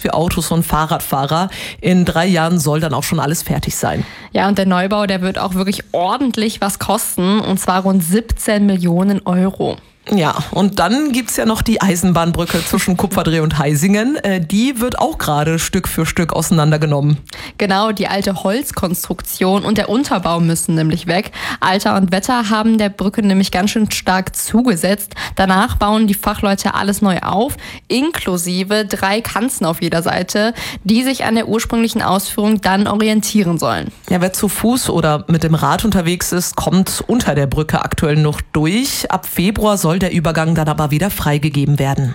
für Autos und Fahrradfahrer. In 3 Jahren soll dann auch schon alles fertig sein. Ja, und der Neubau, der wird auch wirklich ordentlich was kosten, und zwar rund 17 Millionen Euro. Ja, und dann gibt's ja noch die Eisenbahnbrücke zwischen Kupferdreh und Heisingen. Die wird auch gerade Stück für Stück auseinandergenommen. Genau, die alte Holzkonstruktion und der Unterbau müssen nämlich weg. Alter und Wetter haben der Brücke nämlich ganz schön stark zugesetzt. Danach bauen die Fachleute alles neu auf, inklusive 3 Kanzen auf jeder Seite, die sich an der ursprünglichen Ausführung dann orientieren sollen. Ja, wer zu Fuß oder mit dem Rad unterwegs ist, kommt unter der Brücke aktuell noch durch. Ab Februar soll der Übergang dann aber wieder freigegeben werden.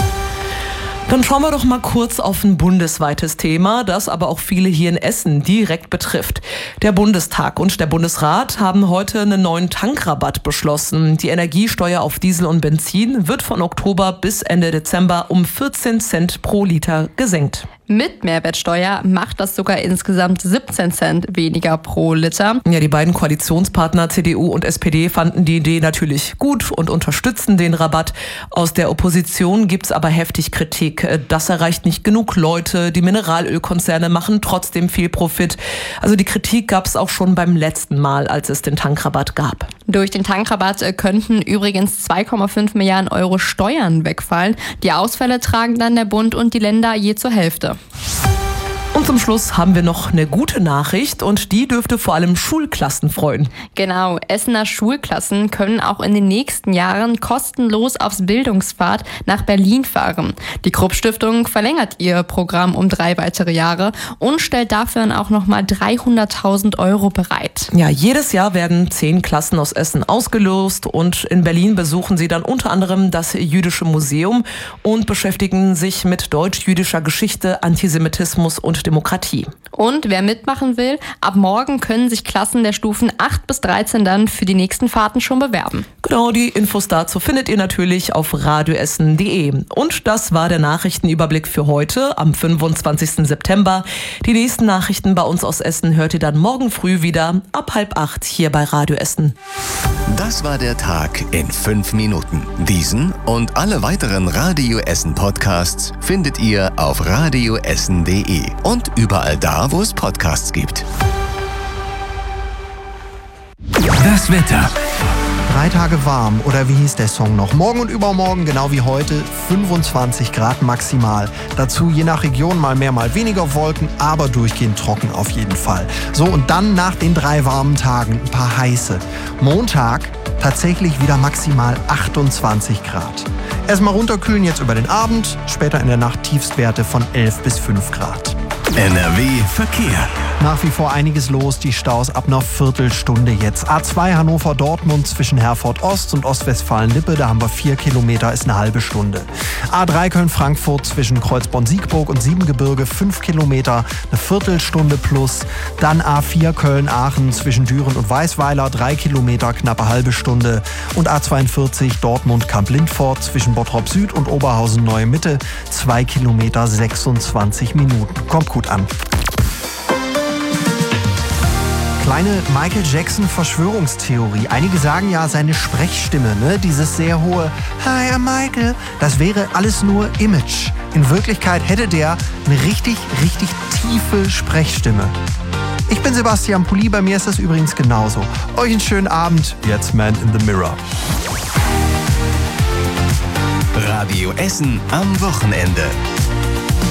Dann schauen wir doch mal kurz auf ein bundesweites Thema, das aber auch viele hier in Essen direkt betrifft. Der Bundestag und der Bundesrat haben heute einen neuen Tankrabatt beschlossen. Die Energiesteuer auf Diesel und Benzin wird von Oktober bis Ende Dezember um 14 Cent pro Liter gesenkt. Mit Mehrwertsteuer macht das sogar insgesamt 17 Cent weniger pro Liter. Ja, die beiden Koalitionspartner CDU und SPD fanden die Idee natürlich gut und unterstützen den Rabatt. Aus der Opposition gibt's aber heftig Kritik. Das erreicht nicht genug Leute. Die Mineralölkonzerne machen trotzdem viel Profit. Also die Kritik gab's auch schon beim letzten Mal, als es den Tankrabatt gab. Durch den Tankrabatt könnten übrigens 2,5 Milliarden Euro Steuern wegfallen. Die Ausfälle tragen dann der Bund und die Länder je zur Hälfte. Und zum Schluss haben wir noch eine gute Nachricht, und die dürfte vor allem Schulklassen freuen. Genau, Essener Schulklassen können auch in den nächsten Jahren kostenlos aufs Bildungspfad nach Berlin fahren. Die Krupp-Stiftung verlängert ihr Programm um 3 weitere Jahre und stellt dafür dann auch nochmal 300.000 Euro bereit. Ja, jedes Jahr werden 10 Klassen aus Essen ausgelost, und in Berlin besuchen sie dann unter anderem das Jüdische Museum und beschäftigen sich mit deutsch-jüdischer Geschichte, Antisemitismus und Demokratie. Und wer mitmachen will, ab morgen können sich Klassen der Stufen 8 bis 13 dann für die nächsten Fahrten schon bewerben. Genau, die Infos dazu findet ihr natürlich auf radioessen.de. Und das war der Nachrichtenüberblick für heute, am 25. September. Die nächsten Nachrichten bei uns aus Essen hört ihr dann morgen früh wieder ab 7:30 hier bei Radio Essen. Das war der Tag in 5 Minuten. Diesen und alle weiteren Radio Essen Podcasts findet ihr auf radioessen.de und überall da, wo es Podcasts gibt. Das Wetter. 3 Tage warm, oder wie hieß der Song noch? Morgen und übermorgen, genau wie heute, 25 Grad maximal. Dazu je nach Region mal mehr, mal weniger Wolken, aber durchgehend trocken auf jeden Fall. So, und dann nach den 3 warmen Tagen ein paar heiße. Montag tatsächlich wieder maximal 28 Grad. Erstmal runterkühlen jetzt über den Abend, später in der Nacht Tiefstwerte von 11 bis 5 Grad. NRW Verkehr. Nach wie vor einiges los, die Staus ab einer Viertelstunde jetzt. A2 Hannover-Dortmund zwischen Herford-Ost und Ostwestfalen-Lippe, da haben wir 4 Kilometer, ist eine halbe Stunde. A3 Köln-Frankfurt zwischen Kreuzborn-Siegburg und Siebengebirge, 5 Kilometer, eine Viertelstunde plus. Dann A4 Köln-Aachen zwischen Düren und Weißweiler, 3 Kilometer, knappe halbe Stunde. Und A42 Dortmund-Kamp-Lindfort zwischen Bottrop-Süd und Oberhausen-Neue Mitte, 2 Kilometer, 26 Minuten. Kommt gut an. Kleine Michael Jackson-Verschwörungstheorie. Einige sagen ja, seine Sprechstimme, dieses sehr hohe Hi, I'm Michael, das wäre alles nur Image. In Wirklichkeit hätte der eine richtig, richtig tiefe Sprechstimme. Ich bin Sebastian Pulli, bei mir ist das übrigens genauso. Euch einen schönen Abend. Jetzt Man in the Mirror. Radio Essen am Wochenende.